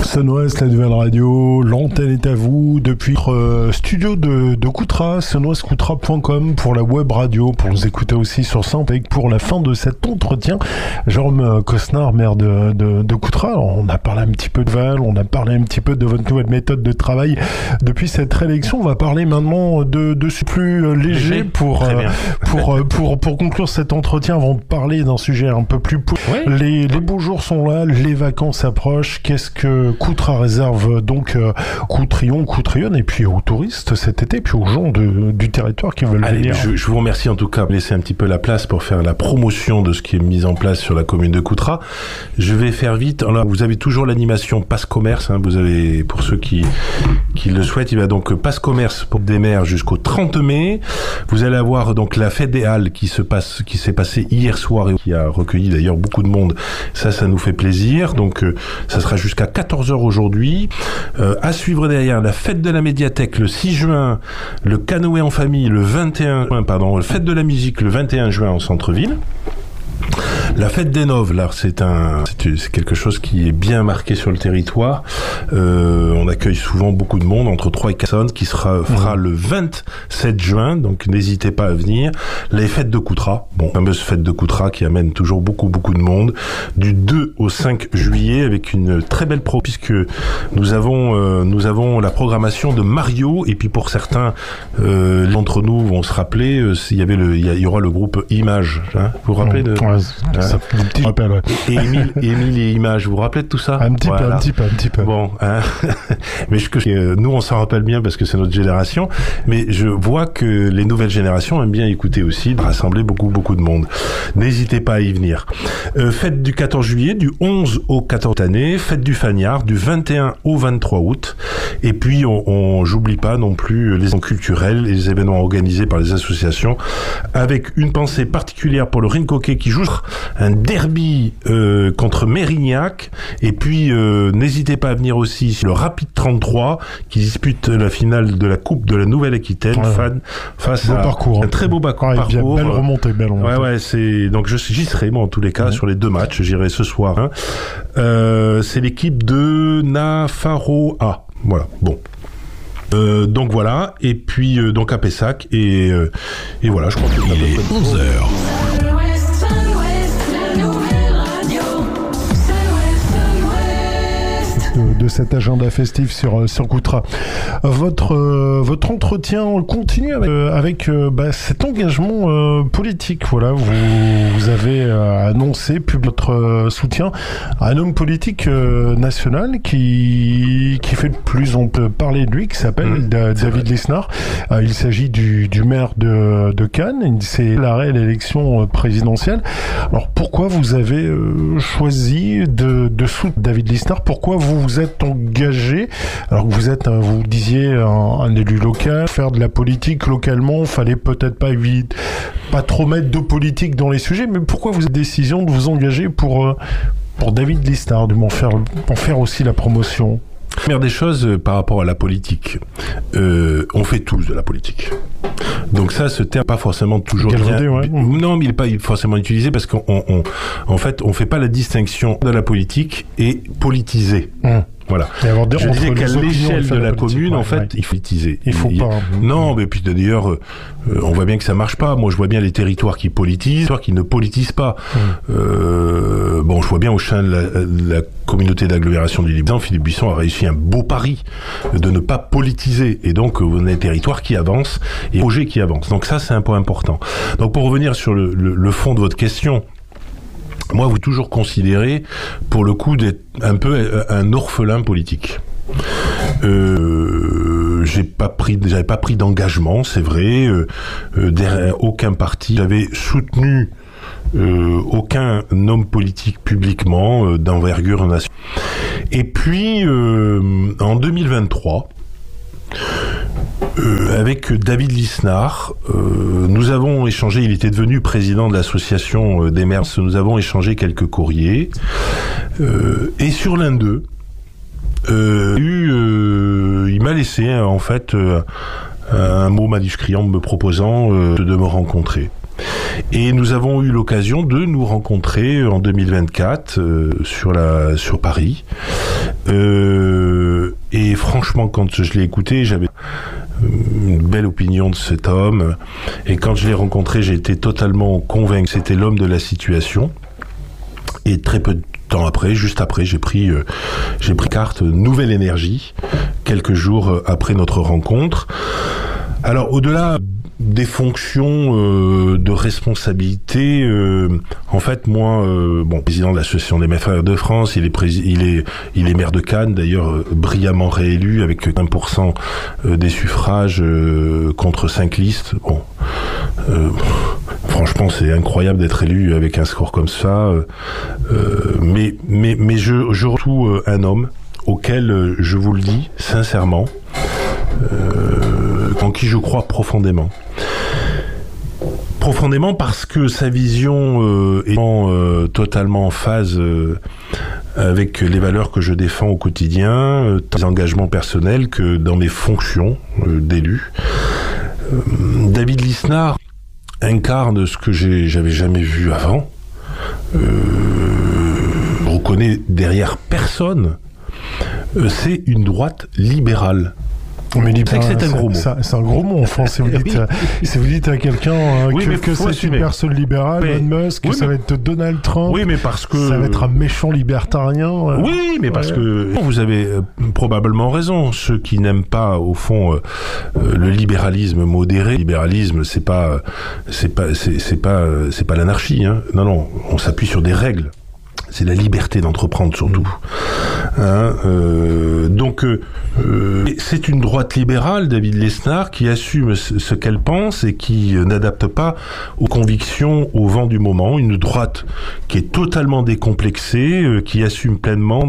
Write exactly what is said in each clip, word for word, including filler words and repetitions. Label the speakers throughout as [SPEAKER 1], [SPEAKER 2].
[SPEAKER 1] Sun-Ouest, la nouvelle radio, l'antenne est à vous depuis notre euh, studio de, de Coutras, sun ouest coutras point com pour la web radio, pour nous écouter aussi sur Saint-Pec pour la fin de cet entretien. Jérôme Cosnard, maire de, de, de Coutras. Alors, on a parlé un petit peu de Val, on a parlé un petit peu de votre nouvelle méthode de travail depuis cette réélection. On va parler maintenant de, de ce plus léger pour, euh, pour, euh, pour, pour conclure cet entretien avant de parler d'un sujet un peu plus... Oui. Les, les beaux jours sont là, les vacances approchent. Qu'est-ce que Coutras réserve donc euh, Coutrion, Coutrionne et puis aux touristes cet été, puis aux gens de, du territoire qui veulent
[SPEAKER 2] Allez,
[SPEAKER 1] venir.
[SPEAKER 2] Je, je vous remercie en tout cas de laisser un petit peu la place pour faire la promotion de ce qui est mis en place sur la commune de Coutras. Je vais faire vite. Alors, vous avez toujours l'animation Passe Commerce. Hein, vous avez, pour ceux qui, qui le souhaitent, il va donc Passe Commerce pour des maires jusqu'au trente mai. Vous allez avoir donc la fête des Halles qui se passe, qui s'est passée hier soir et qui a recueilli d'ailleurs beaucoup de monde. Ça, ça nous fait plaisir. Donc, euh, ça sera jusqu'à quatorze heures aujourd'hui. Euh, à suivre derrière, la fête de la médiathèque le six juin, le canoë en famille le vingt et un juin, pardon, la fête de la musique le vingt et un juin en centre-ville. La fête des Noves, là, c'est un, c'est quelque chose qui est bien marqué sur le territoire. Euh, on accueille souvent beaucoup de monde, entre trois et quatre personnes, qui sera, fera mmh. le vingt-sept juin, donc n'hésitez pas à venir. Les fêtes de Coutras, bon, fameuse fête de Coutras qui amène toujours beaucoup, beaucoup de monde, du deux au cinq juillet, avec une très belle pro, puisque nous avons, euh, nous avons la programmation de Mario, et puis pour certains, euh, d'entre nous vont se rappeler, euh, il y avait le, il y, y aura le groupe Image, hein, vous vous rappelez de...
[SPEAKER 1] Ouais. Ça, un petit rappel, ouais.
[SPEAKER 2] Et Émile, Émile et Images, vous vous rappelez de tout ça?
[SPEAKER 1] Un petit voilà. peu, un petit peu, un petit peu.
[SPEAKER 2] Bon, hein. Mais je, euh, nous, on s'en rappelle bien parce que c'est notre génération. Mais je vois que les nouvelles générations aiment bien écouter aussi, rassembler beaucoup, beaucoup de monde. N'hésitez pas à y venir. Euh, fête du quatorze juillet, du onze au quatorze année. Fête du Fagnard, du vingt et un au vingt-trois août. Et puis, on, on j'oublie pas non plus les événements culturels et les événements organisés par les associations, avec une pensée particulière pour le Rincoquet qui joue un derby euh, contre Mérignac, et puis euh, n'hésitez pas à venir aussi le Rapide trente-trois qui dispute la finale de la Coupe de la Nouvelle-Aquitaine, ouais, fan, face
[SPEAKER 1] beau
[SPEAKER 2] à
[SPEAKER 1] parcours,
[SPEAKER 2] un très beau bac-
[SPEAKER 1] ouais,
[SPEAKER 2] parcours.
[SPEAKER 1] Belle remontée, belle remontée.
[SPEAKER 2] Ouais, ouais, c'est donc je, j'y serai moi en tous les cas, ouais, sur les deux matchs. J'irai ce soir. Hein. Euh, c'est l'équipe de Nafaroa. Voilà. Bon. Euh, donc voilà, et puis euh, donc à Pessac, et, euh, et voilà, je crois que c'est
[SPEAKER 3] il est onze heures.
[SPEAKER 1] De, de cet agenda festif sur sur Coutras. Votre euh, votre entretien continue avec euh, avec euh, bah, cet engagement euh, politique. Voilà, vous vous avez euh, annoncé publié votre euh, soutien à un homme politique euh, national qui qui fait le plus on peut parler de lui, qui s'appelle mmh, da, David Lisnard. Euh, il s'agit du du maire de de Cannes. C'est l'arrêt de l'élection présidentielle. Alors pourquoi vous avez euh, choisi de de soutenir David Lisnard? Pourquoi vous vous êtes engagé, alors que vous êtes, vous disiez, un, un élu local, faire de la politique localement, fallait peut-être pas vite, pas trop mettre de politique dans les sujets, mais pourquoi vous avez décision de vous engager pour, pour David Lisnard, de m'en faire, m'en faire aussi la promotion?
[SPEAKER 2] Première des choses, euh, par rapport à la politique, euh, on fait tous de la politique. Donc ça, ce terme pas forcément toujours
[SPEAKER 1] Galvaudé,
[SPEAKER 2] bien.
[SPEAKER 1] Ouais.
[SPEAKER 2] Non, mais il n'est pas forcément utilisé parce qu'en on, en fait, on fait pas la distinction de la politique et politiser. Mmh. Voilà. Je disais qu'à l'échelle de la commune, ouais, en fait, ouais, il faut politiser.
[SPEAKER 1] Il faut
[SPEAKER 2] il,
[SPEAKER 1] pas.
[SPEAKER 2] Non, mais puis d'ailleurs, euh, on voit bien que ça marche pas. Moi, je vois bien les territoires qui politisent, territoires qui ne politisent pas. Mmh. Euh, bon, je vois bien au sein de la, de la communauté d'agglomération du Liban, Philippe Buisson a réussi un beau pari de ne pas politiser. Et donc, on a des territoires qui avancent et des projets qui avancent. Donc ça, c'est un point important. Donc, pour revenir sur le, le, le fond de votre question, moi, vous toujours considéré, pour le coup, d'être un peu un orphelin politique. Euh, j'ai pas pris, j'avais pas pris d'engagement, c'est vrai, euh, euh, derrière aucun parti. J'avais soutenu euh, aucun homme politique publiquement euh, d'envergure nationale. Et puis, euh, en deux mille vingt-trois, Euh, avec David Lisnard, euh, nous avons échangé, il était devenu président de l'association euh, des maires, nous avons échangé quelques courriers, euh, et sur l'un d'eux, euh, euh, il m'a laissé en fait euh, un mot manuscrit en me proposant euh, de me rencontrer. Et nous avons eu l'occasion de nous rencontrer en deux mille vingt-quatre euh, sur la sur Paris. Euh, et franchement, quand je l'ai écouté, j'avais une belle opinion de cet homme. Et quand je l'ai rencontré, j'ai été totalement convaincu que c'était l'homme de la situation. Et très peu de temps après, juste après, j'ai pris euh, j'ai pris carte Nouvelle Énergie quelques jours après notre rencontre. Alors, au-delà des fonctions euh, de responsabilité, euh, en fait, moi, euh, bon, président de l'association des maires de France, il est prési- il est il est maire de Cannes, d'ailleurs euh, brillamment réélu avec un pour cent des suffrages euh, contre cinq listes. Bon, euh, franchement, c'est incroyable d'être élu avec un score comme ça. Euh, mais mais mais je je retrouve un homme auquel euh, je vous le dis sincèrement. Euh, en qui je crois profondément. Profondément parce que sa vision euh, est euh, totalement en phase euh, avec les valeurs que je défends au quotidien, euh, tant mes engagements personnels que dans mes fonctions euh, d'élu. Euh, David Lisnard incarne ce que j'ai, j'avais jamais vu avant. Euh, je reconnais derrière personne. Euh, c'est une droite libérale.
[SPEAKER 1] Mais
[SPEAKER 2] c'est que c'est un gros mot.
[SPEAKER 1] C'est, c'est un gros mot en France. Si vous dites, oui. si vous dites à quelqu'un euh,
[SPEAKER 2] oui,
[SPEAKER 1] que, que c'est assumer. Une personne libérale, mais, Elon Musk, oui, que ça va être Donald Trump,
[SPEAKER 2] oui, mais parce que
[SPEAKER 1] ça va être un méchant libertarien. Euh,
[SPEAKER 2] oui, mais parce ouais. que vous avez euh, probablement raison. Ceux qui n'aiment pas, au fond, euh, euh, le libéralisme modéré, le libéralisme, c'est pas, c'est pas, c'est, c'est pas, c'est pas l'anarchie. Hein. Non, non, on s'appuie sur des règles. C'est la liberté d'entreprendre surtout. Hein, euh, donc, euh, c'est une droite libérale, David Lisnard, qui assume ce, ce qu'elle pense et qui euh, n'adapte pas aux convictions au vent du moment. Une droite qui est totalement décomplexée, euh, qui assume pleinement,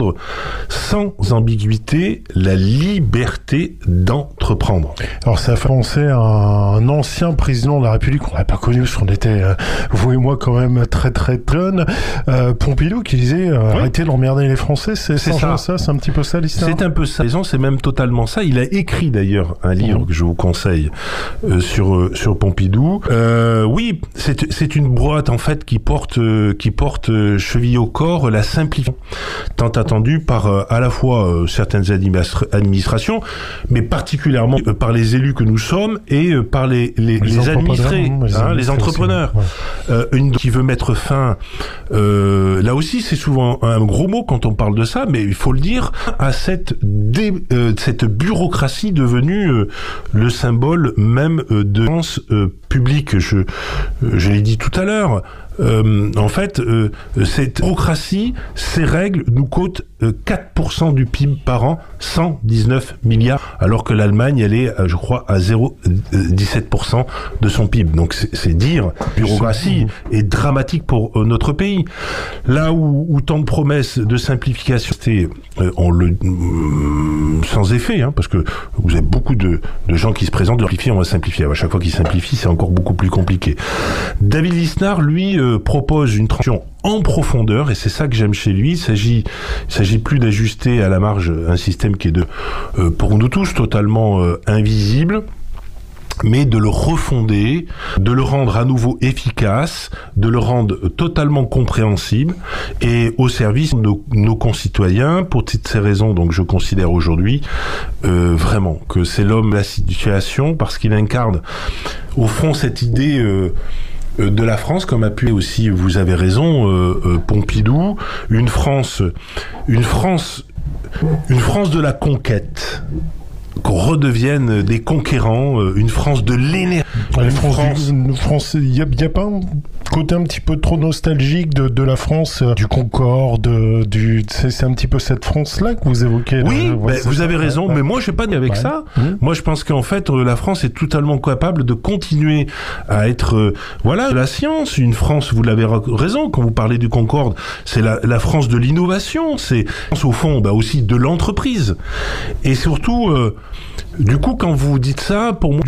[SPEAKER 2] sans ambiguïté, la liberté d'entreprendre.
[SPEAKER 1] Alors, ça fait penser à un ancien président de la République qu'on n'avait pas connu, parce qu'on était, euh, vous et moi, quand même très très jeunes, euh, Pompidou, qui disait euh, oui. arrêtez d'emmerder les Français, c'est, c'est ça. ça, c'est un petit peu ça l'histoire.
[SPEAKER 2] C'est un peu ça, c'est même totalement ça. Il a écrit d'ailleurs un livre mmh. que je vous conseille euh, sur euh, sur Pompidou. Euh, oui, c'est c'est une boîte en fait qui porte euh, qui porte euh, cheville au corps la simplification tant attendue par euh, à la fois euh, certaines administra- administrations, mais particulièrement euh, par les élus que nous sommes et euh, par les les, les, les administrés, hein, les, hein, les entrepreneurs. Ouais. Euh, une qui veut mettre fin, euh, là aussi. C'est souvent un gros mot quand on parle de ça, mais il faut le dire, à cette, dé, euh, cette bureaucratie devenue euh, le symbole même euh, de l'agence euh, publique. Je, euh, je l'ai dit tout à l'heure. Euh, en fait, euh, cette bureaucratie, ces règles nous coûtent euh, quatre pour cent du P I B par an, cent dix-neuf milliards, alors que l'Allemagne, elle est, je crois, à zéro virgule dix-sept pour cent de son P I B. Donc, c'est, c'est dire, la bureaucratie est dramatique pour euh, notre pays. Là où, où tant de promesses de simplification, c'était euh, on le, euh, sans effet, hein, parce que vous avez beaucoup de, de gens qui se présentent, de simplifier, on va simplifier. À chaque fois qu'ils simplifient, c'est encore beaucoup plus compliqué. David Lisnard, lui, euh, propose une transition en profondeur, et c'est ça que j'aime chez lui. Il s'agit, il s'agit plus d'ajuster à la marge un système qui est de, euh, pour nous tous, totalement euh, invisible, mais de le refonder, de le rendre à nouveau efficace, de le rendre totalement compréhensible et au service de nos, nos concitoyens. Pour toutes ces raisons, donc, je considère aujourd'hui euh, vraiment que c'est l'homme de la situation, parce qu'il incarne au fond cette idée euh, de la France, comme a pu aussi, vous avez raison, euh, euh, Pompidou, une France, une France, une France de la conquête. Qu'on redevienne des conquérants, une France de l'énergie.
[SPEAKER 1] La France, France... Du, France, il y a, y a pas un côté un petit peu trop nostalgique de, de la France, euh, du Concorde, du, c'est, c'est un petit peu cette France-là que vous évoquez.
[SPEAKER 2] Oui,
[SPEAKER 1] là,
[SPEAKER 2] ben, vous avez raison, ouais. Mais moi je suis pas né avec ouais. ça. Mmh. Moi je pense qu'en fait la France est totalement capable de continuer à être, euh, voilà, la science. Une France, vous l'avez raison, quand vous parlez du Concorde, c'est la, la France de l'innovation, c'est au fond bah, aussi de l'entreprise. Et surtout, euh, du coup, quand vous dites ça, pour moi,